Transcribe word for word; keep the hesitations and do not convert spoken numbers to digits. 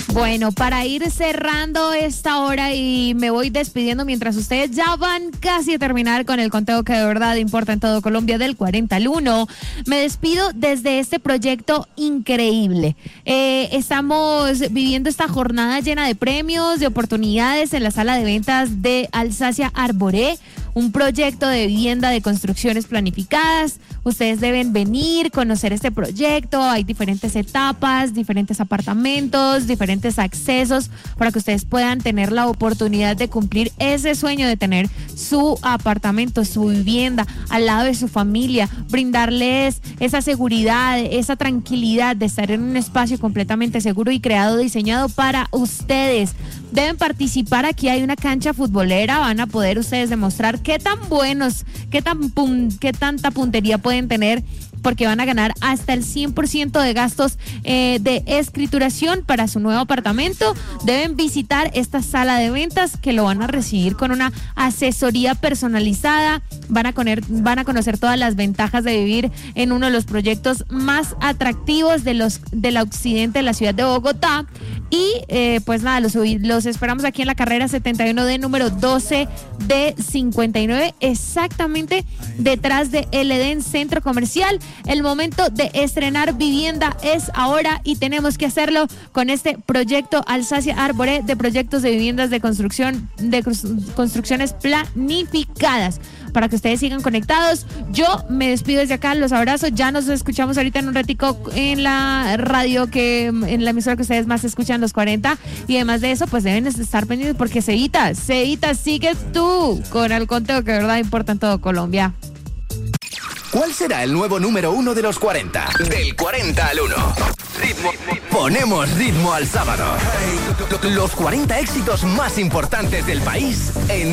Bueno, para ir cerrando esta hora y me voy despidiendo mientras ustedes ya van casi a terminar con el conteo que de verdad importa en todo Colombia del cuarenta al uno, me despido desde este proyecto increíble. Eh, estamos viviendo esta jornada llena de premios, de oportunidades en la sala de ventas de Alsacia Arboré, un proyecto de vivienda de construcciones planificadas. Ustedes deben venir, conocer este proyecto. Hay diferentes etapas, diferentes apartamentos, diferentes accesos para que ustedes puedan tener la oportunidad de cumplir ese sueño de tener su apartamento, su vivienda al lado de su familia, brindarles esa seguridad, esa tranquilidad de estar en un espacio completamente seguro y creado, diseñado para ustedes. Deben participar, aquí hay una cancha futbolera, van a poder ustedes demostrar qué tan buenos, qué tan pun, qué tanta puntería pueden tener, porque van a ganar hasta el cien por ciento de gastos eh, de escrituración para su nuevo apartamento. Deben visitar esta sala de ventas que lo van a recibir con una asesoría personalizada. Van a, coner, van a conocer todas las ventajas de vivir en uno de los proyectos más atractivos de los del occidente de la ciudad de Bogotá. Y eh, pues nada, los, los esperamos aquí en la carrera setenta y uno D número doce D cincuenta y nueve, exactamente detrás de el Edén Centro Comercial. El momento de estrenar vivienda es ahora y tenemos que hacerlo con este proyecto Alsacia Arboré de proyectos de viviendas de construcción, de construcciones planificadas. Para que ustedes sigan conectados, yo me despido desde acá, los abrazo, ya nos escuchamos ahorita en un ratico en la radio, que en la emisora que ustedes más escuchan, los cuarenta, y además de eso, pues deben estar pendientes porque Cevita, Cevita, sigues tú con el conteo que de verdad importa en todo Colombia. ¿Cuál será el nuevo número uno de los cuarenta? Del cuarenta al uno. Ritmo. Ponemos ritmo al sábado. Los cuarenta éxitos más importantes del país en